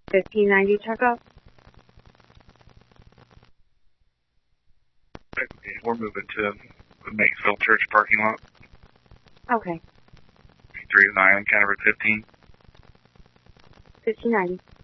1590 checkup. We're moving to the Makesville Church parking lot. Okay. 309 County Road 15. 1590.